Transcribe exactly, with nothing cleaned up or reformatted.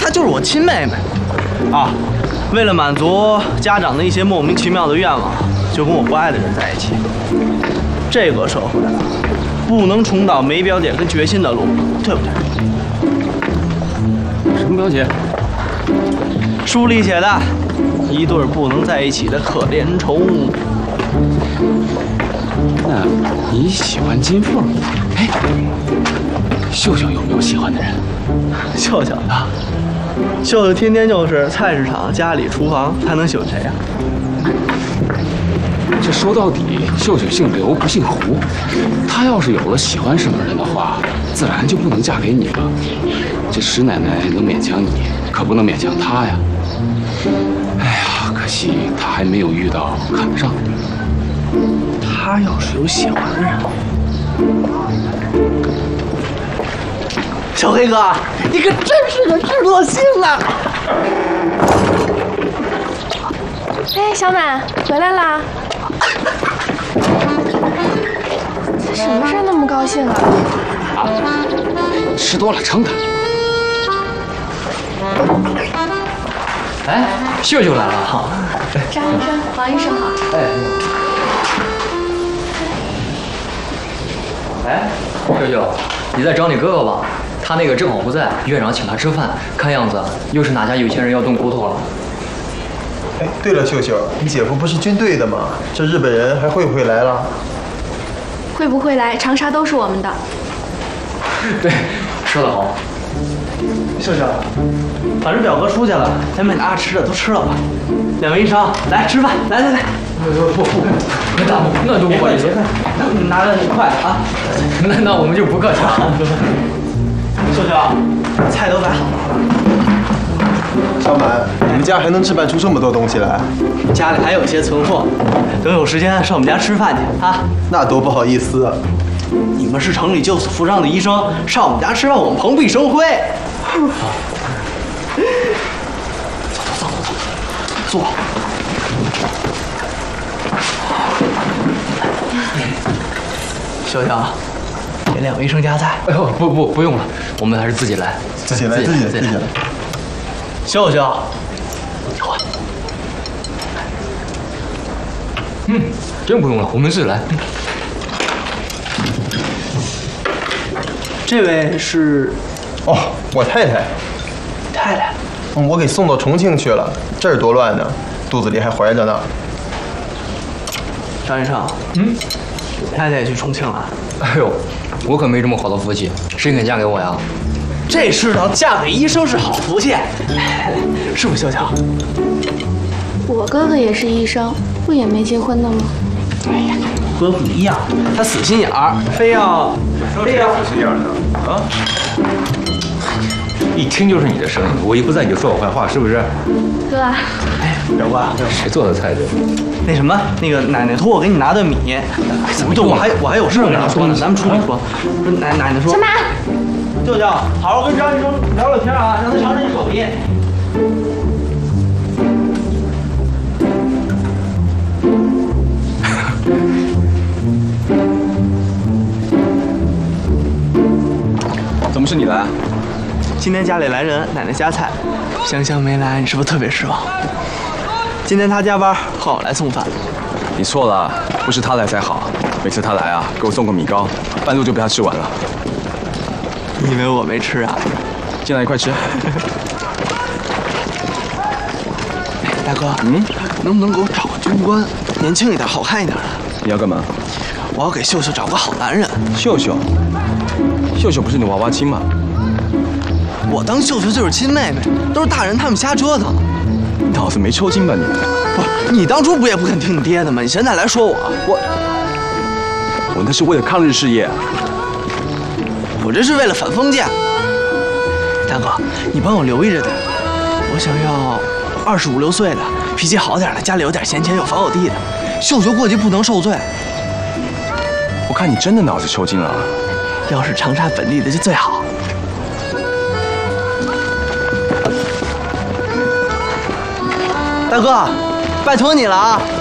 就是我亲妹妹。啊，为了满足家长的一些莫名其妙的愿望，就跟我不爱的人在一起。这个社会啊，不能重蹈梅表姐跟决心的路，对不对？ 什么表姐？ 书里写的，一对不能在一起的可怜虫。 那你喜欢金凤？哎，秀秀有没有喜欢的人？ 秀秀啊，秀秀天天就是菜市场、家里、厨房，还能喜欢谁呀？ 这说到底，秀秀姓刘不姓胡，她要是有了喜欢什么人的话，自然就不能嫁给你了。这石奶奶能勉强你，可不能勉强她呀。哎呀，可惜她还没有遇到看得上的。 她要是有喜欢的人，小黑哥，你可真是个智多星啊！ 哎，小满回来啦！这什么事儿那么高兴啊？ 啊，吃多了撑的。 哎，秀秀来了，好。 张医生，王医生好。 哎，哎，秀秀，你在找你哥哥吧？他那个正好不在，院长请他吃饭，看样子又是哪家有钱人要动骨头了。 哎，对了，秀秀，你姐夫不是军队的吗？这日本人还会不会来了？ 会不会来？长沙都是我们的。 对，说得好。 秀秀，反正表哥出去了，咱们拿着吃的都吃了吧。两位医生，来吃饭，来来来。 不不不，别耽误，那就不好意思。 拿着筷子啊。 那那我们就不客气了。 秀秀，菜都摆好了。 小满，你们家还能置办出这么多东西来？ 家里还有些存货，等有时间上我们家吃饭去啊。 那多不好意思啊！ 你们是城里救死扶伤的医生，上我们家吃饭，我们蓬荜生辉。好，走走走走走，坐。秀秀，给两位医生夹菜。 哎呦，不不不用了，我们还是自己来。 自己来，自己来，自己来。 秀秀，你换。 嗯，真不用了，我们自己来。 这位是， 哦，我太太。 太太。 嗯，我给送到重庆去了，这儿多乱呢，肚子里还怀着呢。 张医生，嗯，太太也去重庆了。 哎呦，我可没这么好的福气，谁肯嫁给我呀？ 这世道嫁给医生是好福气，是不是秀秀？ 我哥哥也是医生，不也没结婚呢吗？ 哎呀，哥不一样，他死心眼儿，非要非要死心眼儿呢？啊？一听就是你的声音，我一不在你就说我坏话，是不是？ 哥， 哎，表哥， 谁做的菜这？ 那什么，那个奶奶托我给你拿的米，怎么就我还我还有事跟你说呢，咱们出去说。说奶奶奶说。 小马。 舅舅，好好跟张医生聊聊天啊，让他尝尝你手艺。 怎么是你来？ 今天家里来人，奶奶夹菜，香香没来，你是不是特别失望？今天她加班，换我来送饭。 你错了，不是他来才好。每次他来啊，给我送个米糕，半路就被他吃完了。 你以为我没吃啊？ 进来一块吃。 大哥，嗯，能不能给我找个军官，年轻一点、好看一点的？ 你要干嘛？ 我要给秀秀找个好男人。 秀秀，秀秀不是你娃娃亲吗？ 我当秀秀就是亲妹妹，都是大人他们瞎折腾。 你脑子没抽筋吧你？ 不，你当初不也不肯听你爹的吗？你现在来说我，我， 我那是为了抗日事业。 我这是为了反封建。大哥，你帮我留意着点，我想要二十五六岁的，脾气好点的，家里有点闲钱，有房有地的。秀秀过去不能受罪。 我看你真的脑子抽筋了。 要是长沙本地的就最好。大哥，拜托你了啊！